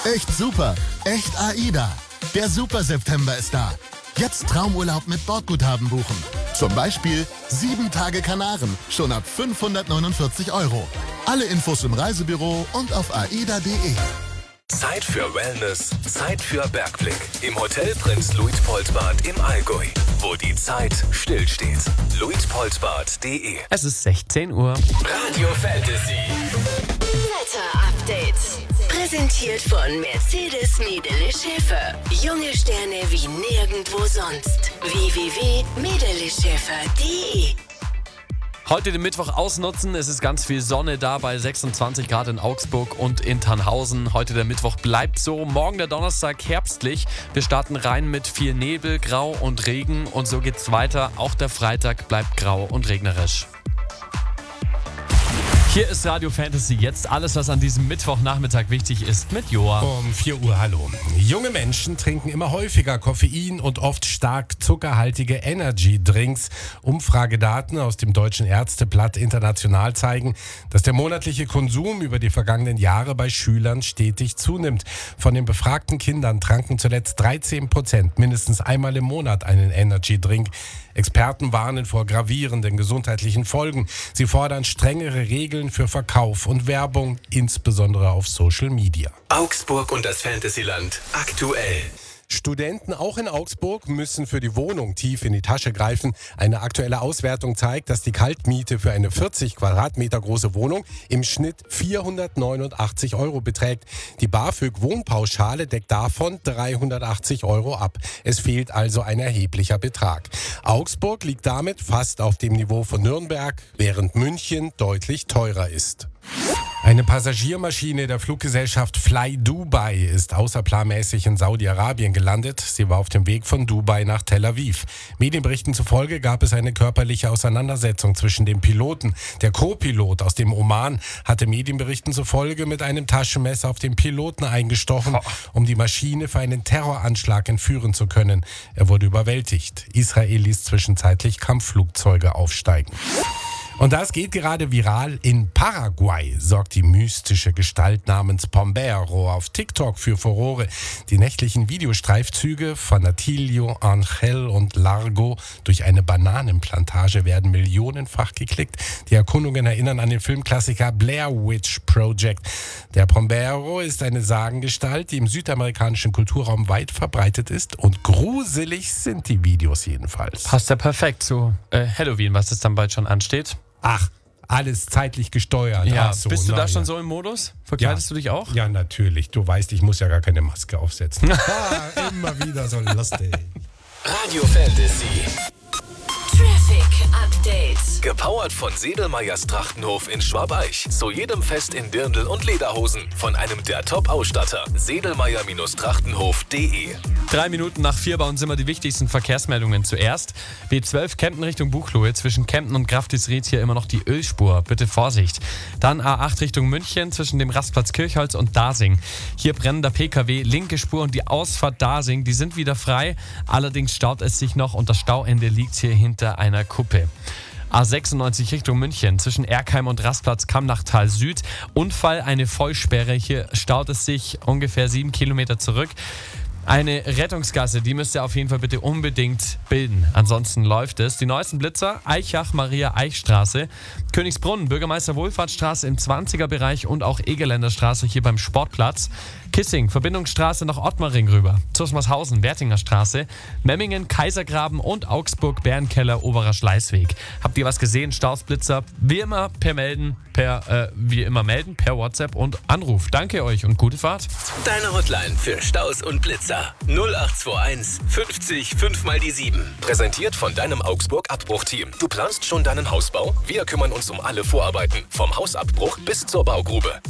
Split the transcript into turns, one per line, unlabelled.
Echt super, echt AIDA. Der Super September ist da. Jetzt Traumurlaub mit Bordguthaben buchen. Zum Beispiel 7 Tage Kanaren, schon ab 549 €. Alle Infos im Reisebüro und auf aida.de.
Zeit für Wellness, Zeit für Bergblick. Im Hotel Prinz Luitpoldbad im Allgäu, wo die Zeit stillsteht. luitpoldbad.de.
Es ist 16 Uhr.
Radio Fantasy.
Wetter-Update. Präsentiert von Mercedes Medele Schäfer. Junge Sterne wie nirgendwo sonst. www.medeleschäfer.de.
Heute den Mittwoch ausnutzen. Es ist ganz viel Sonne da bei 26 Grad in Augsburg und in Tannhausen. Heute der Mittwoch bleibt so. Morgen der Donnerstag herbstlich. Wir starten rein mit viel Nebel, Grau und Regen. Und so geht's weiter. Auch der Freitag bleibt grau und regnerisch. Hier ist Radio Fantasy. Jetzt alles, was an diesem Mittwochnachmittag wichtig ist, mit Joa.
Um 4 Uhr, hallo. Junge Menschen trinken immer häufiger Koffein und oft stark zuckerhaltige Energy-Drinks. Umfragedaten aus dem Deutschen Ärzteblatt International zeigen, dass der monatliche Konsum über die vergangenen Jahre bei Schülern stetig zunimmt. Von den befragten Kindern tranken zuletzt 13% mindestens einmal im Monat einen Energy-Drink. Experten warnen vor gravierenden gesundheitlichen Folgen. Sie fordern strengere Regeln für Verkauf und Werbung, insbesondere auf Social Media.
Augsburg und das Fantasyland aktuell.
Studenten auch in Augsburg müssen für die Wohnung tief in die Tasche greifen. Eine aktuelle Auswertung zeigt, dass die Kaltmiete für eine 40 Quadratmeter große Wohnung im Schnitt 489 € beträgt. Die BAföG-Wohnpauschale deckt davon 380 € ab. Es fehlt also ein erheblicher Betrag. Augsburg liegt damit fast auf dem Niveau von Nürnberg, während München deutlich teurer ist. Eine Passagiermaschine der Fluggesellschaft Fly Dubai ist außerplanmäßig in Saudi-Arabien gelandet. Sie war auf dem Weg von Dubai nach Tel Aviv. Medienberichten zufolge gab es eine körperliche Auseinandersetzung zwischen dem Piloten. Der Co-Pilot aus dem Oman hatte Medienberichten zufolge mit einem Taschenmesser auf den Piloten eingestochen, um die Maschine für einen Terroranschlag entführen zu können. Er wurde überwältigt. Israel ließ zwischenzeitlich Kampfflugzeuge aufsteigen. Und das geht gerade viral. In Paraguay sorgt die mystische Gestalt namens Pombero auf TikTok für Furore. Die nächtlichen Videostreifzüge von Atilio, Angel und Largo durch eine Bananenplantage werden millionenfach geklickt. Die Erkundungen erinnern an den Filmklassiker Blair Witch Project. Der Pombero ist eine Sagengestalt, die im südamerikanischen Kulturraum weit verbreitet ist. Und gruselig sind die Videos jedenfalls.
Passt ja perfekt zu Halloween, was jetzt dann bald schon ansteht.
Ach, alles zeitlich gesteuert.
Ja,
Ach so,
bist du da schon
ja.
so im Modus? Verkleidest du dich auch?
Ja, natürlich. Du weißt, ich muss ja gar keine Maske aufsetzen. Immer wieder so lustig.
Radio Fantasy.
Traffic Update.
Gepowert von Sedelmeyers Trachtenhof in Schwabeich. Zu jedem Fest in Dirndl und Lederhosen. Von einem der Top-Ausstatter. Sedelmeyer-Trachtenhof.de.
3 Minuten nach 4 bei uns immer die wichtigsten Verkehrsmeldungen zuerst. B12 Kempten Richtung Buchloe. Zwischen Kempten und Grafdiesried hier immer noch die Ölspur. Bitte Vorsicht. Dann A8 Richtung München zwischen dem Rastplatz Kirchholz und Dasing. Hier brennender PKW, linke Spur und die Ausfahrt Dasing. Die sind wieder frei. Allerdings staut es sich noch und das Stauende liegt hier hinter einer Kuppe. A96 Richtung München zwischen Erkheim und Rastplatz Kamnachtal Süd. Unfall, eine Vollsperre. Hier staut es sich ungefähr 7 Kilometer zurück. Eine Rettungsgasse, die müsst ihr auf jeden Fall bitte unbedingt bilden. Ansonsten läuft es. Die neuesten Blitzer, Eichach-Maria-Eich-Straße, Königsbrunn, Bürgermeister-Wohlfahrtsstraße im 20er-Bereich und auch Egerländerstraße hier beim Sportplatz. Kissing, Verbindungsstraße nach Ottmaring rüber. Zusmarshausen, Wertinger Straße, Memmingen, Kaisergraben und Augsburg, Bärenkeller, Oberer Schleißweg. Habt ihr was gesehen? Staus, Blitzer? Wie immer melden per WhatsApp und Anruf. Danke euch und gute Fahrt.
Deine Hotline für Staus und Blitzer. 0821 50 5 mal die 7. Präsentiert von deinem Augsburg-Abbruchteam. Du planst schon deinen Hausbau? Wir kümmern uns um alle Vorarbeiten. Vom Hausabbruch bis zur Baugrube.